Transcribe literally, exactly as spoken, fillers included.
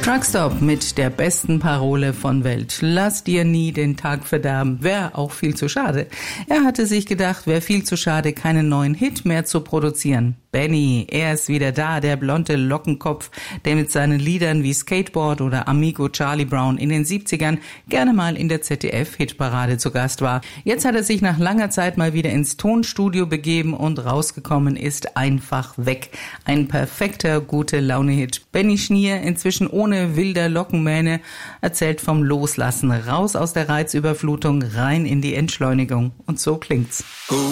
Truckstop mit der besten Parole von Welt. Lass dir nie den Tag verderben. Wäre auch viel zu schade. Er hatte sich gedacht, wäre viel zu schade, keinen neuen Hit mehr zu produzieren. Benny, er ist wieder da, der blonde Lockenkopf, der mit seinen Liedern wie Skateboard oder Amigo Charlie Brown in den siebzigern gerne mal in der Z D F-Hitparade zu Gast war. Jetzt hat er sich nach langer Zeit mal wieder ins Tonstudio begeben und rausgekommen ist Einfach weg. Ein perfekter Gute-Laune-Hit. Benny Schnier, inzwischen ohne wilder Lockenmähne, erzählt vom Loslassen, raus aus der Reizüberflutung, rein in die Entschleunigung. Und so klingt's.